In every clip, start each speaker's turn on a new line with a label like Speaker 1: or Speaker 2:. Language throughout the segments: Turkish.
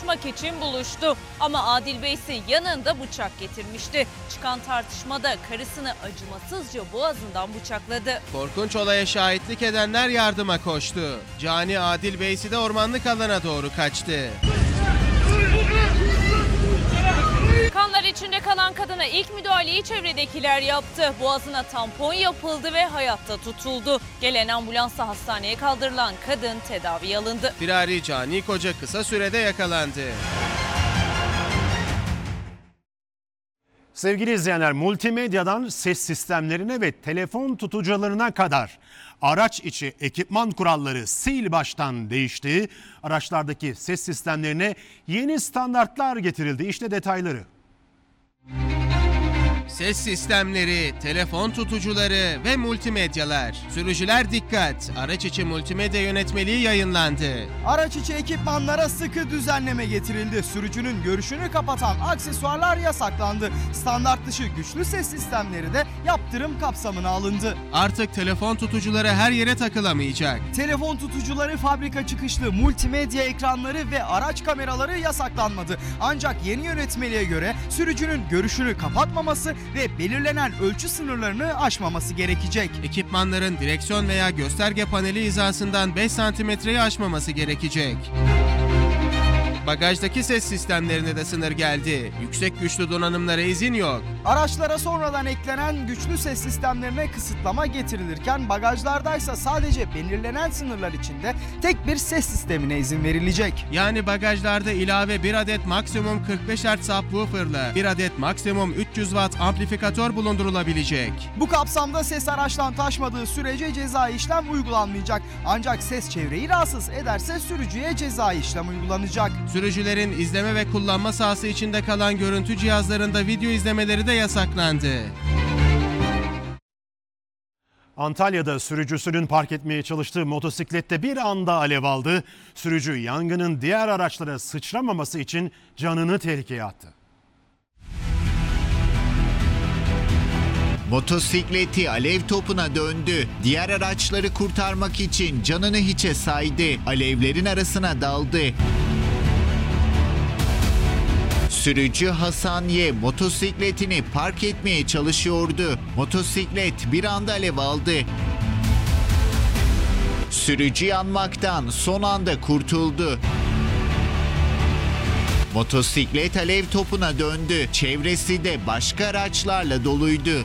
Speaker 1: kurtarmak için buluştu. Ama Adil Bey ise yanında bıçak getirmişti. Çıkan tartışmada karısını acımasızca boğazından bıçakladı.
Speaker 2: Korkunç olaya şahitlik edenler yardıma koştu. Cani Adil Beysi de ormanlık alana doğru kaçtı.
Speaker 1: Kanlar içinde kalan kadına ilk müdahaleyi çevredekiler yaptı. Boğazına tampon yapıldı ve hayatta tutuldu. Gelen ambulansla hastaneye kaldırılan kadın tedaviye alındı.
Speaker 2: Firari cani koca kısa sürede yakalandı.
Speaker 3: Sevgili izleyenler, multimedyadan ses sistemlerine ve telefon tutucularına kadar araç içi ekipman kuralları sil baştan değişti. Araçlardaki ses sistemlerine yeni standartlar getirildi. İşte detayları.
Speaker 2: Ses sistemleri, telefon tutucuları ve multimedyalar. Sürücüler dikkat! Araç içi multimedya yönetmeliği yayınlandı.
Speaker 4: Araç içi ekipmanlara sıkı düzenleme getirildi. Sürücünün görüşünü kapatan aksesuarlar yasaklandı. Standart dışı güçlü ses sistemleri de yaptırım kapsamına alındı.
Speaker 2: Artık telefon tutucuları her yere takılamayacak.
Speaker 4: Telefon tutucuları, fabrika çıkışlı multimedya ekranları ve araç kameraları yasaklanmadı. Ancak yeni yönetmeliğe göre sürücünün görüşünü kapatmaması ve belirlenen ölçü sınırlarını aşmaması gerekecek.
Speaker 2: Ekipmanların direksiyon veya gösterge paneli hizasından 5 santimetreyi aşmaması gerekecek. Bagajdaki ses sistemlerine de sınır geldi. Yüksek güçlü donanımlara izin yok.
Speaker 4: Araçlara sonradan eklenen güçlü ses sistemlerine kısıtlama getirilirken bagajlardaysa sadece belirlenen sınırlar içinde tek bir ses sistemine izin verilecek.
Speaker 2: Yani bagajlarda ilave 1 adet maksimum 45 Hz subwoofer'la 1 adet maksimum 300 Watt amplifikatör bulundurulabilecek.
Speaker 4: Bu kapsamda ses araçtan taşmadığı sürece cezai işlem uygulanmayacak. Ancak ses çevreyi rahatsız ederse sürücüye cezai işlem uygulanacak.
Speaker 2: Sürücülerin izleme ve kullanma sahası içinde kalan görüntü cihazlarında video izlemeleri de yasaklandı.
Speaker 3: Antalya'da sürücüsünün park etmeye çalıştığı motosiklette bir anda alev aldı. Sürücü yangının diğer araçlara sıçramaması için canını tehlikeye attı.
Speaker 5: Motosikleti alev topuna döndü. Diğer araçları kurtarmak için canını hiçe saydı. Alevlerin arasına daldı. Sürücü Hasan Y motosikletini park etmeye çalışıyordu. Motosiklet bir anda alev aldı. Sürücü yanmaktan son anda kurtuldu. Motosiklet alev topuna döndü. Çevresi de başka araçlarla doluydu.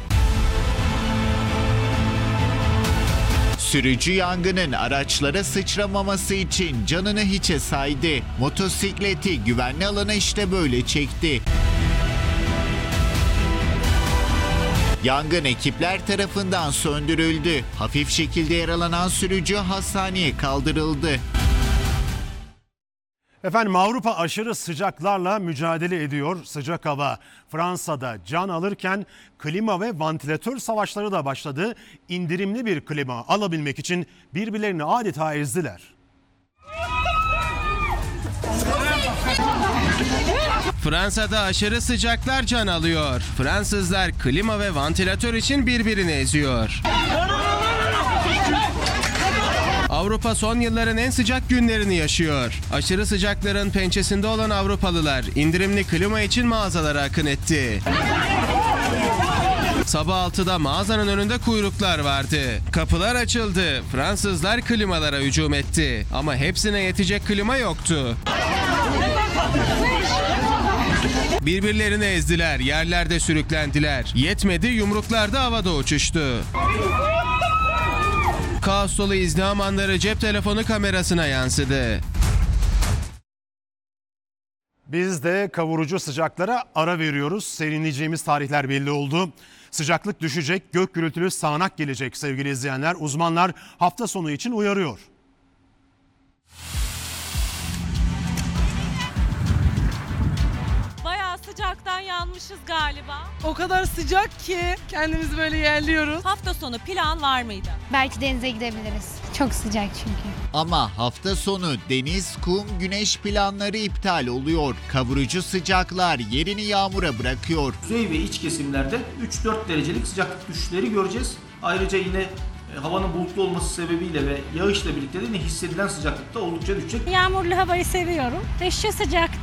Speaker 5: Sürücü yangının araçlara sıçramaması için canını hiçe saydı. Motosikleti güvenli alana işte böyle çekti. Yangın ekipler tarafından söndürüldü. Hafif şekilde yaralanan sürücü hastaneye kaldırıldı.
Speaker 3: Efendim, Avrupa aşırı sıcaklarla mücadele ediyor. Sıcak hava Fransa'da can alırken klima ve vantilatör savaşları da başladı. İndirimli bir klima alabilmek için birbirlerini adeta ezdiler.
Speaker 2: Fransa'da aşırı sıcaklar can alıyor. Fransızlar klima ve vantilatör için birbirini eziyor. Avrupa son yılların en sıcak günlerini yaşıyor. Aşırı sıcakların pençesinde olan Avrupalılar indirimli klima için mağazalara akın etti. Sabah 6'da mağazanın önünde kuyruklar vardı. Kapılar açıldı. Fransızlar klimalara hücum etti. Ama hepsine yetecek klima yoktu. Birbirlerini ezdiler, yerlerde sürüklendiler. Yetmedi, yumruklar da havada uçuştu. Kaos dolu izdiham anları cep telefonu kamerasına yansıdı.
Speaker 3: Biz de kavurucu sıcaklara ara veriyoruz. Serinleyeceğimiz tarihler belli oldu. Sıcaklık düşecek, gök gürültülü sağanak gelecek sevgili izleyenler. Uzmanlar hafta sonu için uyarıyor.
Speaker 1: Bayağı sıcaktan yanmışız galiba.
Speaker 6: O kadar sıcak ki kendimizi böyle yerliyoruz.
Speaker 1: Hafta sonu plan var mıydı?
Speaker 7: Belki denize gidebiliriz. Çok sıcak çünkü.
Speaker 5: Ama hafta sonu deniz, kum, güneş planları iptal oluyor. Kavurucu sıcaklar yerini yağmura bırakıyor.
Speaker 8: Kuzey ve iç kesimlerde 3-4 derecelik sıcaklık düşüşleri göreceğiz. Ayrıca yine havanın bulutlu olması sebebiyle ve yağışla birlikte de hissedilen sıcaklıkta oldukça düşecek.
Speaker 9: Yağmurlu havayı seviyorum. Aşırı sıcak